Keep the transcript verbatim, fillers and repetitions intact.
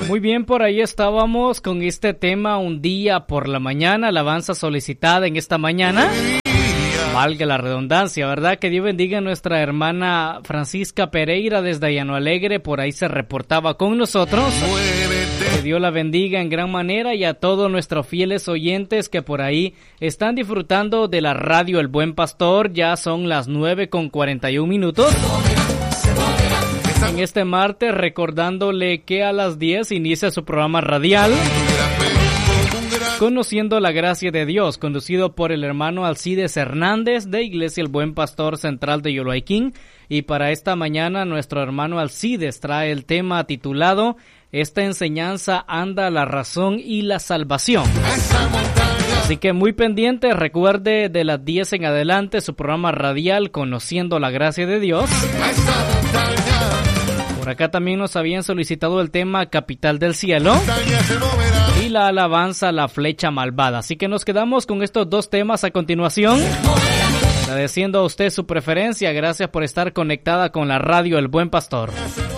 Muy bien, por ahí estábamos con este tema, un día por la mañana, alabanza solicitada en esta mañana. Valga la redundancia, ¿verdad? Que Dios bendiga a nuestra hermana Francisca Pereira desde Llano Alegre, por ahí se reportaba con nosotros. Que Dios la bendiga en gran manera y a todos nuestros fieles oyentes que por ahí están disfrutando de la radio El Buen Pastor. Ya son las nueve con cuarenta y un minutos. En este martes, recordándole que a las diez inicia su programa radial Conociendo la Gracia de Dios, conducido por el hermano Alcides Hernández de Iglesia El Buen Pastor Central de Yoloaiquín. Y para esta mañana nuestro hermano Alcides trae el tema titulado Esta enseñanza anda la razón y la salvación. Así que muy pendiente, recuerde de las diez en adelante su programa radial Conociendo la Gracia de Dios. Por acá también nos habían solicitado el tema Capital del Cielo y la alabanza La Flecha Malvada. Así que nos quedamos con estos dos temas a continuación. Agradeciendo a usted su preferencia, gracias por estar conectada con la radio El Buen Pastor.